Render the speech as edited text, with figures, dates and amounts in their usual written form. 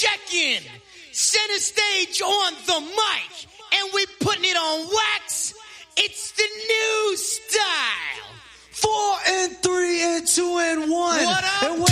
check-in. Center stage on the mic. And we putting it on wax. It's the new style. 4 and 3 and 2 and 1. What up? And